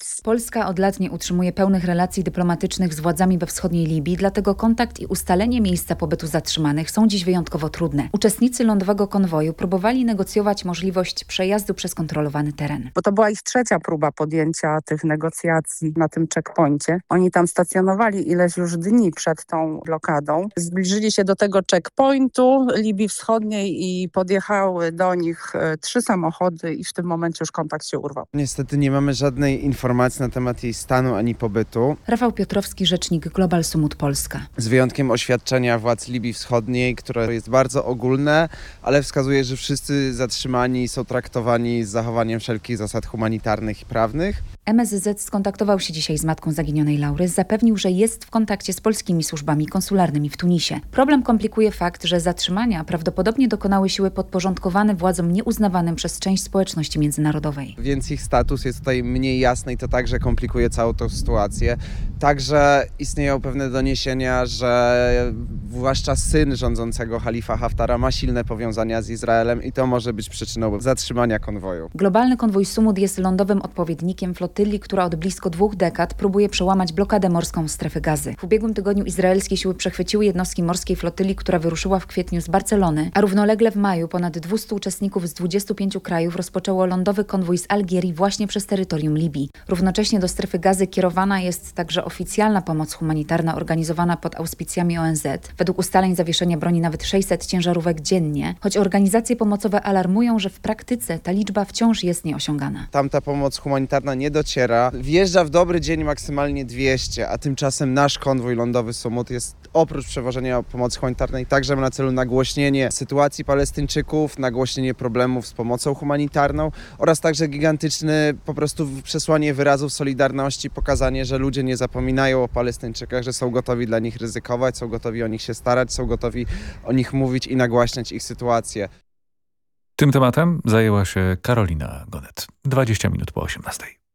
News. Polska od lat nie utrzymuje pełnych relacji dyplomatycznych z władzami we wschodniej Libii, dlatego kontakt i ustalenie miejsca pobytu zatrzymanych są dziś wyjątkowo trudne. Uczestnicy lądowego konwoju próbowali negocjować możliwość przejazdu przez kontrolowany teren. Bo to była ich trzecia próba podjęcia tych negocjacji na tym checkpoincie. Oni tam stacjonowali ileś już dni przed tą blokadą. Zbliżyli się do tego checkpointu Libii Wschodniej i podjechały do nich 3 samochody i w tym momencie już kontakt się urwał. Niestety nie mamy żadnej informacji na temat jej stanu ani pobytu. Rafał Piotrowski, rzecznik Global Sumut Polska. Z wyjątkiem oświadczenia władz Libii Wschodniej, które jest bardzo ogólne, ale wskazuje, że wszyscy zatrzymani są traktowani z zachowaniem wszelkich zasad humanitarnych i prawnych. MSZ skontaktował się dzisiaj z matką zaginionej Laury, zapewnił, że jest w kontakcie z polskimi służbami konsularnymi w Tunisie. Problem komplikuje fakt, że zatrzymania prawdopodobnie dokonały siły podporządkowane władzom nieuznawanym przez część społeczności międzynarodowej. Więc ich status jest tutaj mniej jasny i to także komplikuje całą tą sytuację. Także istnieją pewne doniesienia, że zwłaszcza syn rządzącego Halifa Haftara ma silne powiązania z Izraelem i to może być przyczyną zatrzymania konwoju. Globalny konwój Sumut jest lądowym odpowiednikiem flotyli, która od blisko 2 dekad próbuje przełamać blokadę morską strefy Gazy. W ubiegłym tygodniu izraelskie siły przechwyciły jednostki morskiej flotyli, która wyruszyła w kwietniu z Barcelony, a równolegle w maju ponad 200 uczestników z 25 krajów rozpoczęło lądowy konwój z Algierii właśnie przez terytorium Libii. Równocześnie do strefy Gazy kierowana jest także oficjalna pomoc humanitarna organizowana pod auspicjami ONZ. Według ustaleń zawieszenia broni nawet 600 ciężarówek dziennie, choć organizacje pomocowe alarmują, że w praktyce ta liczba wciąż jest nieosiągana. Tamta pomoc humanitarna nie dociera. Wjeżdża w dobry dzień maksymalnie 200, a tymczasem nasz konwój lądowy Sumut jest oprócz przewożenia pomocy humanitarnej także ma na celu nagłośnienie sytuacji Palestyńczyków, nagłośnienie problemów z pomocą humanitarną oraz także gigantyczne po prostu przesłanie wyrazów solidarności, pokazanie, że ludzie nie zapominają o Palestyńczykach, że są gotowi dla nich ryzykować, są gotowi o nich się starać, są gotowi o nich mówić i nagłaśniać ich sytuację. Tym tematem zajęła się Karolina Gonet. 20 minut po 18.